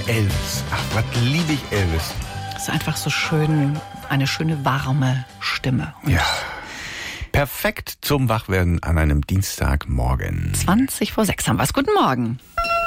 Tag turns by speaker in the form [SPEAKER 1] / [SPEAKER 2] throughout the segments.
[SPEAKER 1] Elvis. Ach, was liebe ich Elvis.
[SPEAKER 2] Das ist einfach so schön, eine schöne warme Stimme. Und
[SPEAKER 1] ja. Perfekt zum Wachwerden an einem Dienstagmorgen.
[SPEAKER 2] 5:20 haben wir es. Guten Morgen.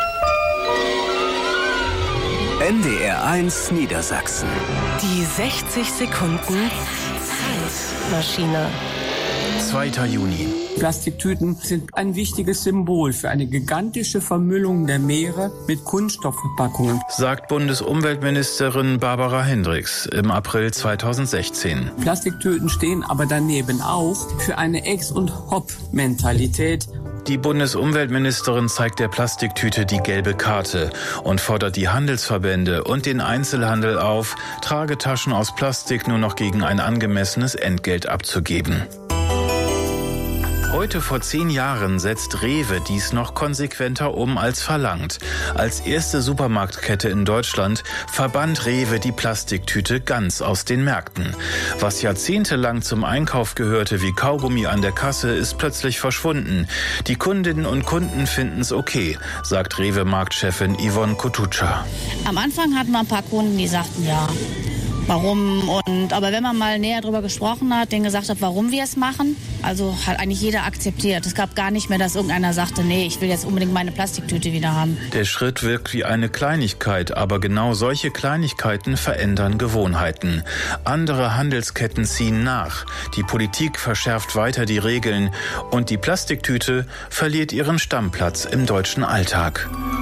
[SPEAKER 3] NDR1 Niedersachsen.
[SPEAKER 4] Die 60 Sekunden Zeitmaschine.
[SPEAKER 3] 2. Juni.
[SPEAKER 5] Plastiktüten sind ein wichtiges Symbol für eine gigantische Vermüllung der Meere mit Kunststoffverpackungen,
[SPEAKER 6] sagt Bundesumweltministerin Barbara Hendricks im April 2016.
[SPEAKER 5] Plastiktüten stehen aber daneben auch für eine Ex- und Hop-Mentalität.
[SPEAKER 6] Die Bundesumweltministerin zeigt der Plastiktüte die gelbe Karte und fordert die Handelsverbände und den Einzelhandel auf, Tragetaschen aus Plastik nur noch gegen ein angemessenes Entgelt abzugeben. Heute vor 10 Jahren setzt Rewe dies noch konsequenter um als verlangt. Als erste Supermarktkette in Deutschland verbannt Rewe die Plastiktüte ganz aus den Märkten. Was jahrzehntelang zum Einkauf gehörte wie Kaugummi an der Kasse, ist plötzlich verschwunden. Die Kundinnen und Kunden finden es okay, sagt Rewe-Marktchefin Yvonne Kutuca.
[SPEAKER 7] Am Anfang hatten wir ein paar Kunden, die sagten, ja, warum? Aber wenn man mal näher drüber gesprochen hat, denen gesagt hat, warum wir es machen, also hat eigentlich jeder akzeptiert. Es gab gar nicht mehr, dass irgendeiner sagte, nee, ich will jetzt unbedingt meine Plastiktüte wieder haben.
[SPEAKER 6] Der Schritt wirkt wie eine Kleinigkeit, aber genau solche Kleinigkeiten verändern Gewohnheiten. Andere Handelsketten ziehen nach. Die Politik verschärft weiter die Regeln und die Plastiktüte verliert ihren Stammplatz im deutschen Alltag.